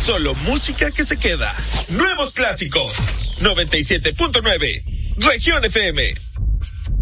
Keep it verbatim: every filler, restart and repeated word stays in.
solo música que se queda. Nuevos clásicos. noventa y siete punto nueve. Región F M.